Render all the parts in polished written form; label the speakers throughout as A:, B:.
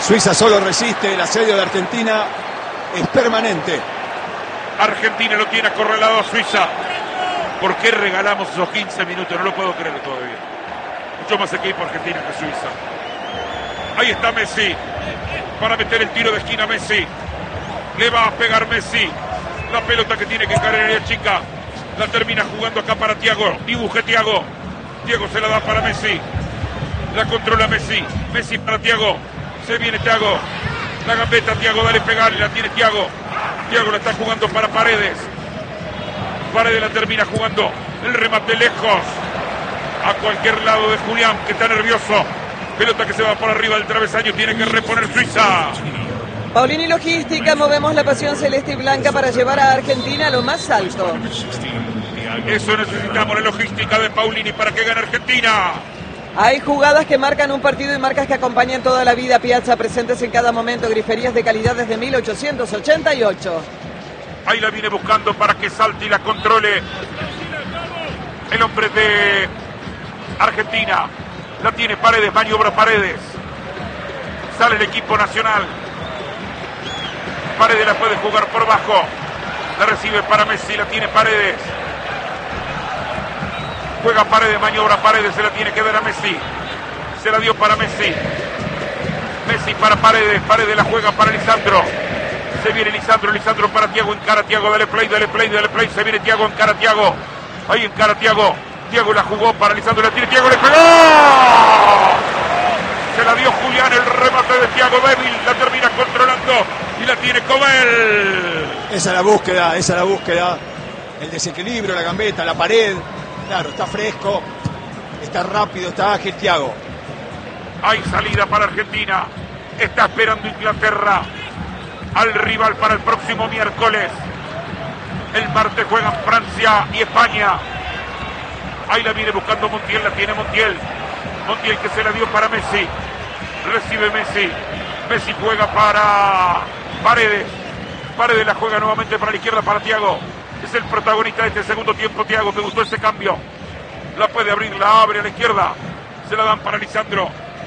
A: Suiza solo resiste, el asedio de Argentina es permanente.
B: Argentina lo tiene acorralado a Suiza. ¿Por qué regalamos esos 15 minutos? No lo puedo creer todavía. Mucho más equipo Argentina que Suiza. Ahí está Messi. Para meter el tiro de esquina Messi. Le va a pegar Messi. La pelota que tiene que caer en el área chica. La termina jugando acá para Thiago. Dibuje Thiago. Thiago se la da para Messi. La controla Messi. Messi para Thiago. Se viene Thiago. La gambeta Thiago, dale pegarle. La tiene Thiago. Thiago la está jugando para Paredes. Paredes la termina jugando. El remate lejos. A cualquier lado de Julián, que está nervioso. Pelota que se va por arriba del travesaño. Tiene que reponer Suiza.
C: Paulini Logística, movemos la pasión celeste y blanca para llevar a Argentina a lo más alto.
B: Eso necesitamos, la logística de Paulini para que gane Argentina.
C: Hay jugadas que marcan un partido y marcas que acompañan toda la vida. Piazza, presentes en cada momento, griferías de calidad desde 1888.
B: Ahí la viene buscando para que salte y la controle el hombre de Argentina. La tiene Paredes, maniobra Paredes. Sale el equipo nacional. Paredes la puede jugar por bajo. La recibe para Messi, la tiene Paredes. Juega Paredes, maniobra Paredes, se la tiene que dar a Messi. Se la dio para Messi. Messi para Paredes, Paredes la juega para Lisandro. Se viene Lisandro, Lisandro para Thiago, encara Thiago, dale play, dale play, dale play. Se viene Thiago, encara Thiago. Ahí encara Thiago. Thiago la jugó para Lisandro, la tiene Thiago, le pegó. Se la dio Julián, el remate de Thiago débil, la termina controlando y la tiene Covel.
A: Esa es la búsqueda, esa es la búsqueda. El desequilibrio, la gambeta, la pared. Claro, está fresco, está rápido, está ágil Thiago.
B: Hay salida para Argentina. Está esperando Inglaterra al rival para el próximo miércoles. El martes juegan Francia y España. Ahí la viene buscando Montiel, la tiene Montiel. Montiel que se la dio para Messi. Recibe Messi. Messi juega para Paredes. Paredes la juega nuevamente para la izquierda para Thiago. Es el protagonista de este segundo tiempo, Thiago. Me gustó ese cambio. La puede abrir, la abre a la izquierda. Se la dan para Lisandro.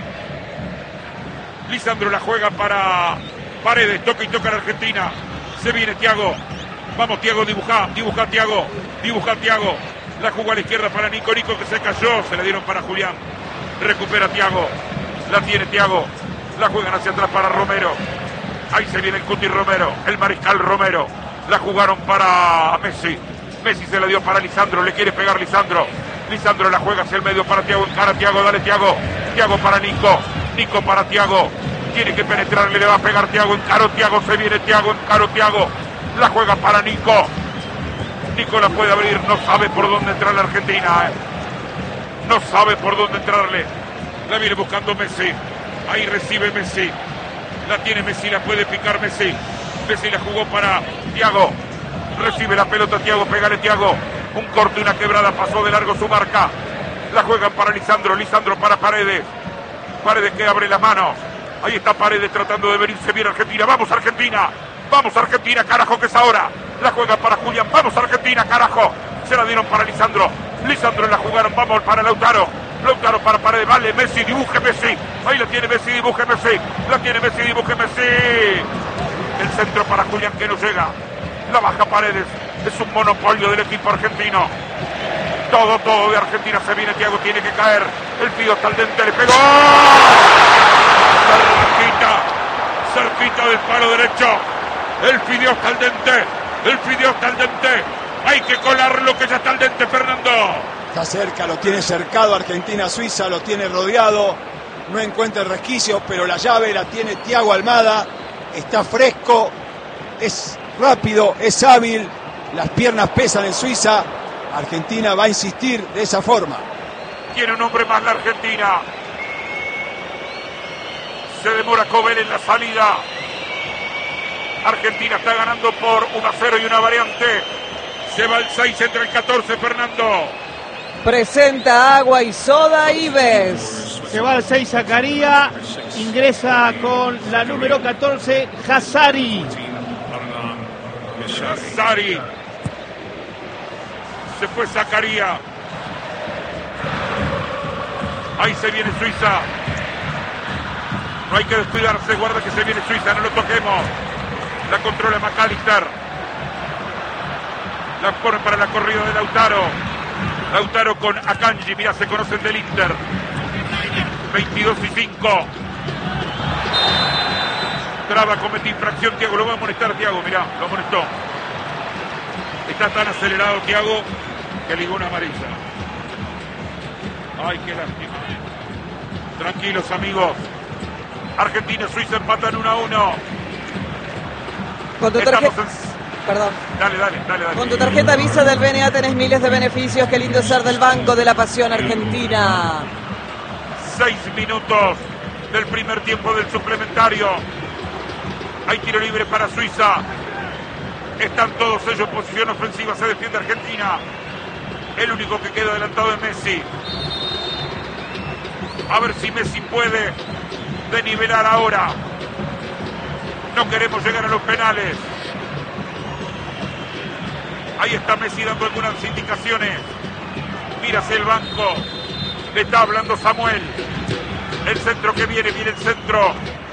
B: Lisandro la juega para Paredes. Toca y toca a la Argentina. Se viene Thiago. Vamos Thiago, dibuja Thiago. Dibuja Thiago. La jugó a la izquierda para Nico. Nico que se cayó. Se la dieron para Julián. Recupera Thiago. La tiene Thiago. La juegan hacia atrás para Romero. Ahí se viene el Cuti Romero. El mariscal Romero. La jugaron para Messi. Messi se la dio para Lisandro. Le quiere pegar Lisandro. Lisandro la juega hacia el medio para Thiago. Encara Thiago. Dale Thiago. Thiago para Nico. Nico para Thiago. Tiene que penetrarle. Le va a pegar Thiago. Encaro Thiago. Se viene Thiago. Encaro Thiago. La juega para Nico. Nico la puede abrir. No sabe por dónde entrar la Argentina. No sabe por dónde entrarle. La viene buscando Messi. Ahí recibe Messi. La tiene Messi. La puede picar Messi. Messi la jugó para Thiago. Recibe la pelota Thiago. Pégale Thiago. Un corte y una quebrada. Pasó de largo su marca. La juegan para Lisandro. Lisandro para Paredes. Paredes que abre las manos. Ahí está Paredes tratando de venirse bien Argentina. Vamos Argentina. Vamos Argentina, carajo, que es ahora. La juega para Julián. Vamos Argentina, carajo. Se la dieron para Lisandro. Lisandro la jugaron. Vamos para Lautaro. Lautaro para Paredes. Vale, Messi, dibuje Messi. Ahí la tiene Messi, dibuje Messi. La tiene Messi, dibuje Messi. El centro para Julián que no llega. La baja Paredes. Es un monopolio del equipo argentino. Todo de Argentina. Se viene Thiago, tiene que caer. El Pío está al dente, le pegó. Cerquita del palo derecho. El Fideo está al dente. El Fideo está al dente. Hay que colarlo que ya está al dente, Fernando.
A: Está cerca, lo tiene cercado Argentina-Suiza, lo tiene rodeado. No encuentra el resquicio, pero la llave la tiene Thiago Almada. Está fresco, es rápido, es hábil. Las piernas pesan en Suiza. Argentina va a insistir de esa forma.
B: Tiene un hombre más la Argentina. Se demora Covel en la salida. Argentina está ganando por 1-0 y una variante. Se va el 6 entre el 14, Fernando.
C: Presenta agua y soda Ives.
D: Se va el 6 Zacarías. Ingresa con la número 14 Hazari.
B: Hazari. Se fue Zacarías. Ahí se viene Suiza. No hay que descuidarse, guarda que se viene Suiza, no lo toquemos. La controla McAllister. La pone para la corrida de Lautaro. Lautaro con Akanji, mira, se conocen del Inter. 22-5. Traba, comete infracción, Thiago, lo va a amonestar Thiago, mirá, lo amonestó. Está tan acelerado Thiago que ligó una amarilla. Ay, qué lástima. Tranquilos, amigos. Argentina y Suiza empatan 1-1.
C: Con tu tarjeta... Perdón.
B: Dale.
C: Con tu tarjeta Visa del BNA tenés miles de beneficios. Qué lindo ser del Banco de la Pasión Argentina.
B: 6 minutos del primer tiempo del suplementario. Hay tiro libre para Suiza. Están todos ellos en posición ofensiva. Se defiende Argentina. El único que queda adelantado es Messi. A ver si Messi puede denivelar ahora. No queremos llegar a los penales. Ahí está Messi dando algunas indicaciones. Mira hacia el banco. Le está hablando Samuel. El centro que viene el centro.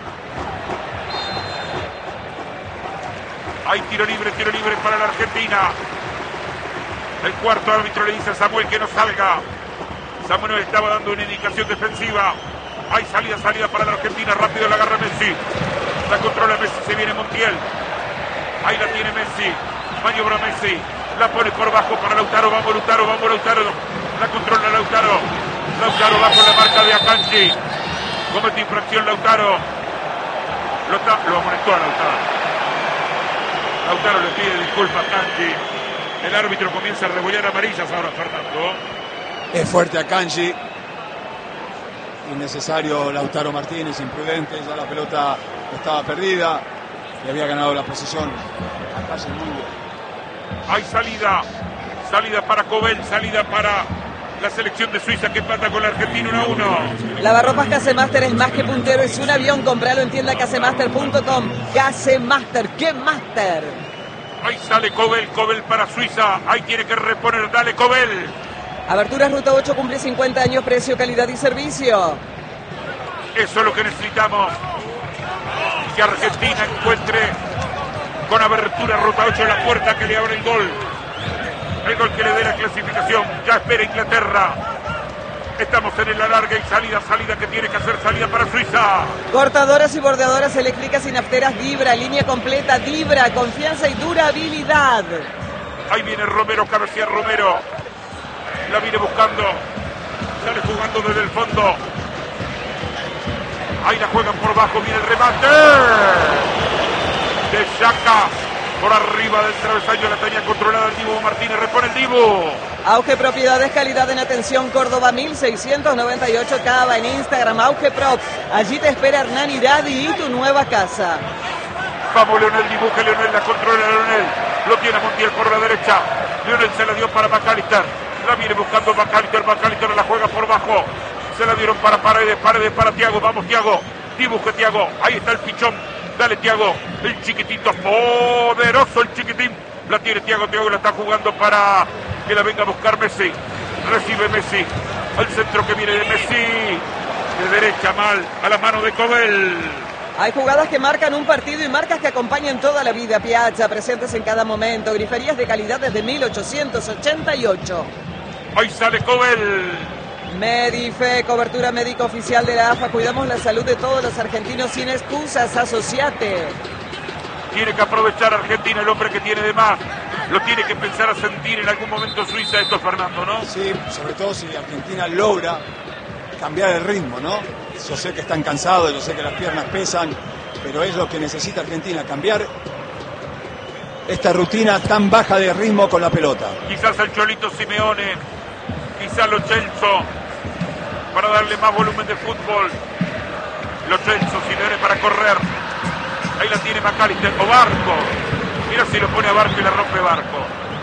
B: Hay tiro libre para la Argentina. El cuarto árbitro le dice a Samuel que no salga. Samuel estaba dando una indicación defensiva. Hay salida para la Argentina. Rápido la agarra Messi. La controla Messi, se viene Montiel. Ahí la tiene Messi. Maniobra Messi. La pone por bajo para Lautaro. Vamos Lautaro. La controla Lautaro. Lautaro bajo la marca de Akanji. Comete infracción Lautaro. Lo amonestó a Lautaro. Lautaro le pide disculpas a Akanji. El árbitro comienza a rebollar amarillas ahora, Fernando.
A: Es fuerte Akanji. Innecesario Lautaro Martínez, imprudente. Ya la pelota estaba perdida. Y había ganado la posición. Akanji muy bien.
B: Hay salida para Cobel, salida para la selección de Suiza que empata con la Argentina 1-1.
C: Lavarropas Casemaster es más que puntero, es un avión. Compralo en tienda casemaster.com. Casemaster, ¡qué master!
B: Ahí sale Cobel para Suiza. Ahí tiene que reponer, dale Cobel.
C: Aberturas Ruta 8 cumple 50 años, precio, calidad y servicio.
B: Eso es lo que necesitamos. Que Argentina encuentre con abertura Ruta 8 la puerta que le abre el gol. El gol que le dé la clasificación. Ya espera Inglaterra. Estamos en el alargue y salida que tiene que hacer salida para Suiza.
C: Cortadoras y bordeadoras eléctricas y nafteras Dibra, línea completa Dibra, confianza y durabilidad.
B: Ahí viene Romero, cabecea Romero. La viene buscando. Sale jugando desde el fondo. Ahí la juegan por bajo, viene el remate. De Xhaka. Por arriba del travesaño la tenía controlada el Dibu Martínez. Repone el Dibu.
C: Auge Propiedades, calidad en atención. Córdoba 1698 Cava en Instagram. Auge Prop. Allí te espera Hernán Iradi y tu nueva casa.
B: Vamos Leonel, dibuje Leonel, la controla Leonel. Lo tiene Montiel por la derecha. Leonel se la dio para McAllister. La viene buscando McAllister la juega por bajo. Se la dieron para Paredes para Thiago. Vamos Thiago. Dibuje Thiago. Ahí está el pichón. Dale Thiago, el chiquitito, poderoso el chiquitín. La tiene Thiago la está jugando para que la venga a buscar Messi. Recibe Messi, al centro que viene de Messi. De derecha mal, a la mano de Cobel.
C: Hay jugadas que marcan un partido y marcas que acompañan toda la vida. Piazza, presentes en cada momento. Griferías de calidad desde 1888.
B: Ahí sale Cobel.
C: Medife, cobertura médica oficial de la AFA. Cuidamos la salud de todos los argentinos sin excusas. Asociate.
B: Tiene que aprovechar Argentina, el hombre que tiene de más. Lo tiene que pensar a sentir en algún momento Suiza, esto Fernando, ¿no?
A: Sí, sobre todo si Argentina logra cambiar el ritmo, ¿no? Yo sé que están cansados, yo sé que las piernas pesan, pero es lo que necesita Argentina, cambiar esta rutina tan baja de ritmo con la pelota.
B: Quizás el Cholito Simeone, quizás Lo Celso, para darle más volumen de fútbol. Lo Celso, Simeone para correr. Ahí la tiene McAllister, o Barco. Mira si lo pone a Barco y la rompe Barco.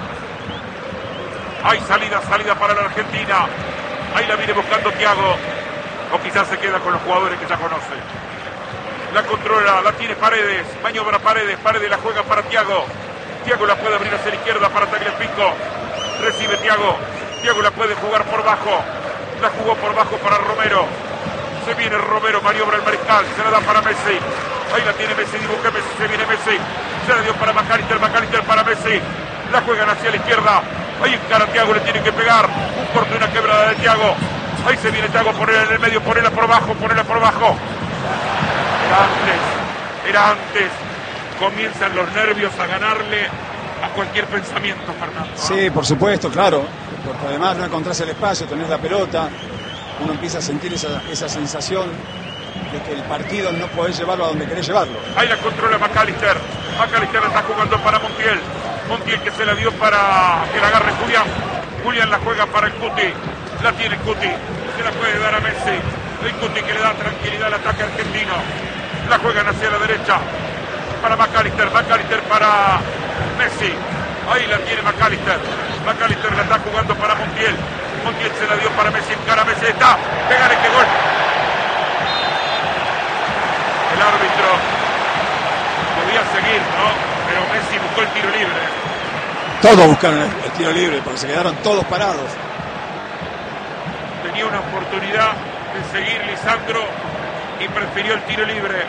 B: Hay salida para la Argentina. Ahí la viene buscando Thiago. O quizás se queda con los jugadores que ya conoce. La controla, la tiene Paredes. Maniobra Paredes la juega para Thiago. Thiago la puede abrir hacia la izquierda para Tagliafico. Recibe Thiago la puede jugar por bajo. La jugó por bajo para Romero. Se viene Romero, maniobra el mariscal, se la da para Messi. Ahí la tiene Messi, dibuja Messi, se viene Messi. Se la dio para McAllister, McAllister para Messi. La juegan hacia la izquierda. Ahí encara Thiago, le tiene que pegar. Un corte y una quebrada de Thiago. Ahí se viene Thiago, ponerla en el medio, ponerla por abajo, ponerla por abajo. Era antes. Comienzan los nervios a ganarle a cualquier pensamiento, Fernando.
A: Sí, por supuesto, claro. Porque además no encontrás el espacio, tenés la pelota. Uno empieza a sentir esa sensación de que el partido no podés llevarlo a donde querés llevarlo.
B: Ahí la controla McAllister. McAllister la está jugando para Montiel. Montiel que se la dio para que la agarre Julián. Julián la juega para el Cuti. La tiene Cuti. Se la puede dar a Messi. El Cuti que le da tranquilidad al ataque argentino. La juegan hacia la derecha. Para McAllister. McAllister para Messi. Ahí la tiene McAllister. McAllister la está jugando para Montiel. Montiel se la dio para Messi. Encara Messi. Está. Pégale que gol. El árbitro podía seguir, ¿no? Pero Messi buscó el tiro libre.
A: Todos buscaron el tiro libre porque se quedaron todos parados.
B: Tenía una oportunidad de seguir Lisandro y prefirió el tiro libre.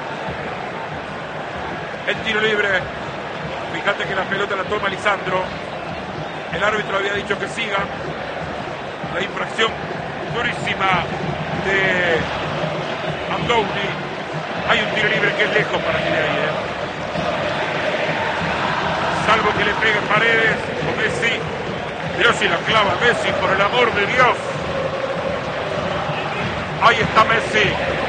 B: El tiro libre. Fíjate que la pelota la toma Lisandro. El árbitro había dicho que siga. La infracción durísima de Andouni. Hay un tiro libre que es lejos para mí de ahí, Salvo que le pegue Paredes o Messi. Dios, si la clava Messi, por el amor de Dios. Ahí está Messi.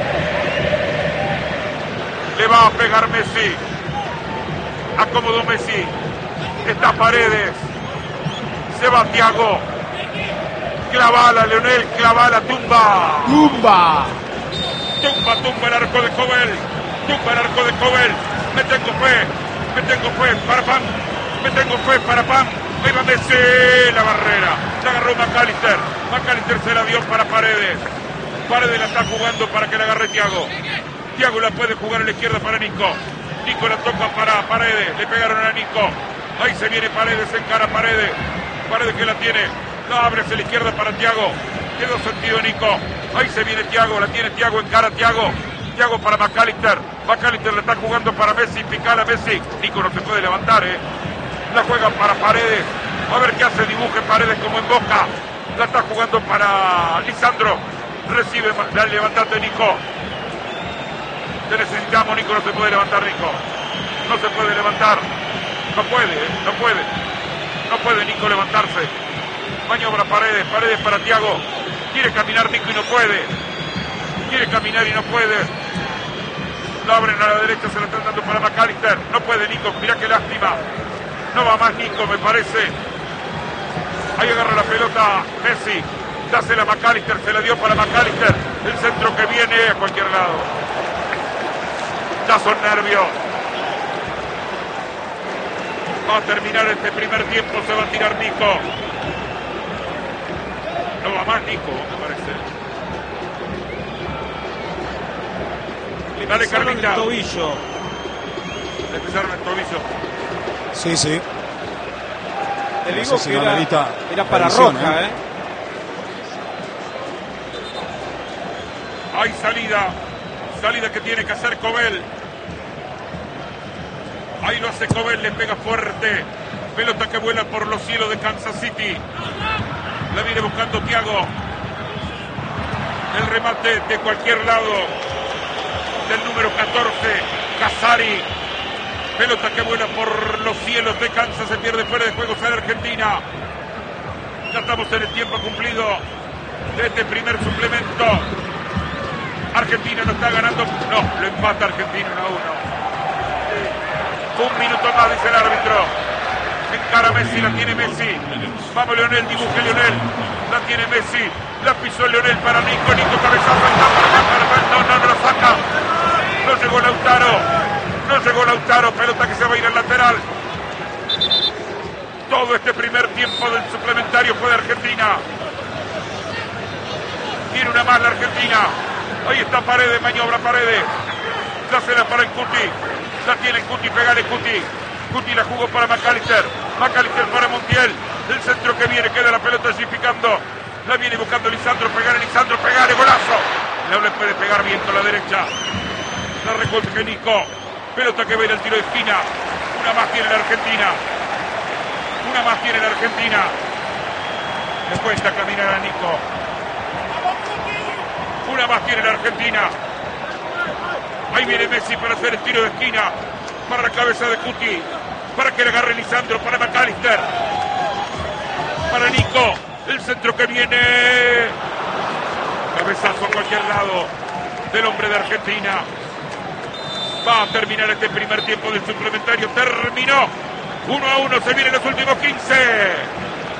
B: Le va a pegar Messi. Acomodó Messi. Está Paredes. Se va Thiago. Clavala, Leonel, clavala, tumba.
D: ¡Tumba!
B: Tumba el arco de Cobel. Tumba el arco de Cobel. Me tengo fe para Pam. Me tengo fe para Pam. Ahí va Messi, la barrera. La agarró McAllister. McAllister se la dio para Paredes. Paredes la está jugando para que la agarre Thiago. Thiago la puede jugar a la izquierda para Nico. Nico la toca para Paredes. Le pegaron a Nico. Ahí se viene Paredes, encara Paredes. Paredes que la tiene. La abre hacia la izquierda para Thiago. Quedó sentido Nico. Ahí se viene Thiago, la tiene Thiago, encara Thiago. Thiago para McAllister. McAllister le está jugando para Messi, picala Messi. Nico no se puede levantar, La juega para Paredes. A ver qué hace, dibuje Paredes como en Boca. La está jugando para Lisandro. Recibe, levantate Nico. Te necesitamos, Nico, no se puede levantar, Nico. No se puede levantar. No puede Nico levantarse. Maniobra Paredes, Paredes para Thiago. Quiere caminar Nico y no puede. Quiere caminar y no puede. La abren a la derecha, se la están dando para McAllister. No puede Nico, mirá qué lástima. No va más Nico, me parece. Ahí agarra la pelota Messi. Dásela a McAllister, se la dio para McAllister. El centro que viene a cualquier lado. Ya son nervios. Va a terminar este primer tiempo, se va a tirar Nico. No va más Nico, me parece. Dale, Carlita.
E: El tobillo.
B: Le pisaron el tobillo.
A: Sí.
E: Te
A: No
E: digo
A: sé si
E: que
A: no amerita
E: era para
A: revisión,
E: roja,
B: Hay salida. Salida que tiene que hacer Cobel. Ahí lo hace Cobel, le pega fuerte. Pelota que vuela por los cielos de Kansas City. La viene buscando Thiago. El remate de cualquier lado del número 14, Casari. Pelota que vuela por los cielos de Kansas, se pierde fuera de juego, sale Argentina. Ya estamos en el tiempo cumplido de este primer suplemento. Argentina no está ganando, no, lo empata Argentina 1-1. Un minuto más, dice el árbitro. Encara Messi, la tiene Messi. Vamos Leonel, dibuje Leonel. La tiene Messi. La pisó Leonel para Nico. Nico cabezazo. No la saca. No llegó Lautaro. Pelota que se va a ir al lateral. Todo este primer tiempo del suplementario fue de Argentina. Tiene una más la Argentina. Ahí está Paredes, maniobra Paredes. Dásela para el Cuti. La tiene el Cuti, pegale Cuti. Cuti la jugó para McAllister. McAllister para Montiel. El centro que viene, queda la pelota allí picando. La viene buscando Lisandro, pegale, golazo. No le puede pegar bien con la derecha. La recoge Nico. Pelota que viene el tiro de esquina. Una más tiene la Argentina. Una más tiene la Argentina. Le cuesta caminar a Nico. Una más tiene la Argentina. Ahí viene Messi para hacer el tiro de esquina. Para la cabeza de Cuti. Para que le agarre Lisandro. Para McAllister. Para Nico. El centro que viene. Cabezazo a cualquier lado del hombre de Argentina. Va a terminar este primer tiempo del suplementario. Terminó. 1-1. Se vienen los últimos 15.